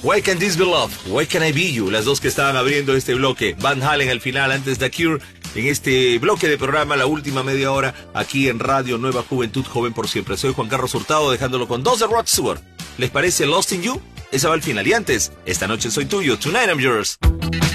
Why Can't This Be Love? Why Can I Be You? Las dos que estaban abriendo este bloque. Van Halen al final, antes The Cure. En este bloque de programa, la última media hora, aquí en Radio Nueva Juventud, joven por siempre. Soy Juan Carlos Hurtado, dejándolo con dos de Rod Stewart. ¿Les parece Lost in You? Esa va al final. Y antes, Esta noche soy tuyo. Tonight I'm yours.